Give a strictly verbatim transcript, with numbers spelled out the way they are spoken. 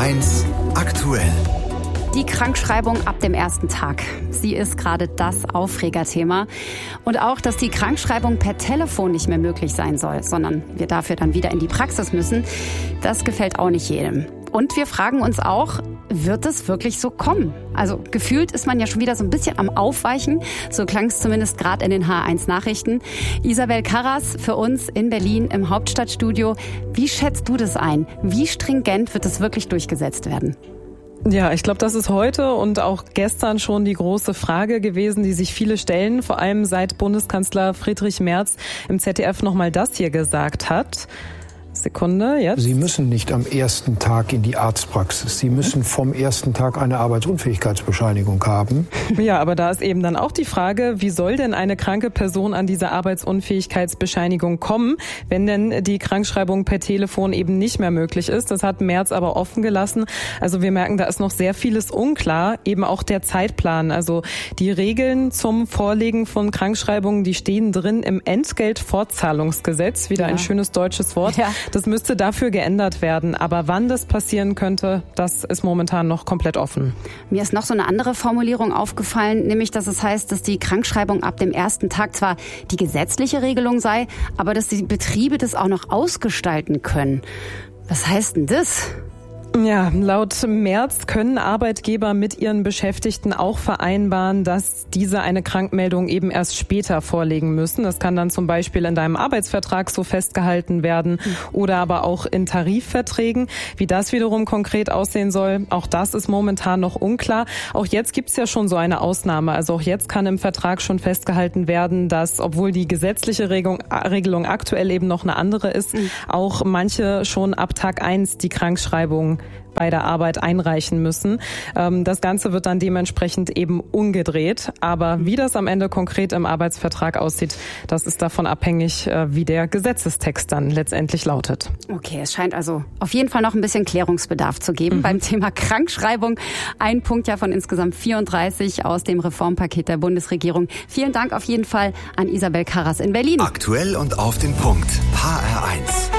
eins aktuell. Die Krankschreibung ab dem ersten Tag. Sie ist gerade das Aufregerthema. Und auch, dass die Krankschreibung per Telefon nicht mehr möglich sein soll, sondern wir dafür dann wieder in die Praxis müssen, das gefällt auch nicht jedem. Und wir fragen uns auch, wird es wirklich so kommen? Also gefühlt ist man ja schon wieder so ein bisschen am Aufweichen. So klang es zumindest gerade in den H eins Nachrichten. Isabel Karras für uns in Berlin im Hauptstadtstudio. Wie schätzt du das ein? Wie stringent wird es wirklich durchgesetzt werden? Ja, ich glaube, das ist heute und auch gestern schon die große Frage gewesen, die sich viele stellen, vor allem seit Bundeskanzler Friedrich Merz im Z D F nochmal das hier gesagt hat. Sekunde, jetzt. Sie müssen nicht am ersten Tag in die Arztpraxis. Sie müssen vom ersten Tag eine Arbeitsunfähigkeitsbescheinigung haben. Ja, aber da ist eben dann auch die Frage, wie soll denn eine kranke Person an diese Arbeitsunfähigkeitsbescheinigung kommen, wenn denn die Krankschreibung per Telefon eben nicht mehr möglich ist. Das hat Merz aber offen gelassen. Also wir merken, da ist noch sehr vieles unklar, eben auch der Zeitplan. Also die Regeln zum Vorlegen von Krankschreibungen, die stehen drin im Entgeltfortzahlungsgesetz. Wieder ja. Ein schönes deutsches Wort. Ja. Das müsste dafür geändert werden. Aber wann das passieren könnte, das ist momentan noch komplett offen. Mir ist noch so eine andere Formulierung aufgefallen, nämlich, dass es heißt, dass die Krankschreibung ab dem ersten Tag zwar die gesetzliche Regelung sei, aber dass die Betriebe das auch noch ausgestalten können. Was heißt denn das? Ja, laut Merz können Arbeitgeber mit ihren Beschäftigten auch vereinbaren, dass diese eine Krankmeldung eben erst später vorlegen müssen. Das kann dann zum Beispiel in deinem Arbeitsvertrag so festgehalten werden oder aber auch in Tarifverträgen. Wie das wiederum konkret aussehen soll, auch das ist momentan noch unklar. Auch jetzt gibt's ja schon so eine Ausnahme. Also auch jetzt kann im Vertrag schon festgehalten werden, dass, obwohl die gesetzliche Regelung, Regelung aktuell eben noch eine andere ist, mhm. auch manche schon ab Tag eins die Krankschreibung bei der Arbeit einreichen müssen. Das Ganze wird dann dementsprechend eben umgedreht. Aber wie das am Ende konkret im Arbeitsvertrag aussieht, das ist davon abhängig, wie der Gesetzestext dann letztendlich lautet. Okay, es scheint also auf jeden Fall noch ein bisschen Klärungsbedarf zu geben mhm. beim Thema Krankschreibung. Ein Punkt ja von insgesamt vierunddreißig aus dem Reformpaket der Bundesregierung. Vielen Dank auf jeden Fall an Isabel Karras in Berlin. Aktuell und auf den Punkt. H R eins.